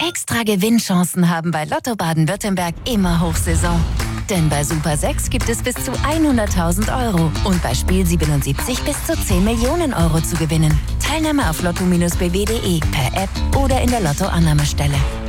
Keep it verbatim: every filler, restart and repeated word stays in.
Extra Gewinnchancen haben bei Lotto Baden-Württemberg immer Hochsaison. Denn bei Super sechs gibt es bis zu hunderttausend Euro und bei Spiel siebenundsiebzig bis zu zehn Millionen Euro zu gewinnen. Teilnahme auf lotto Bindestrich b w punkt de per App oder in der Lotto-Annahmestelle.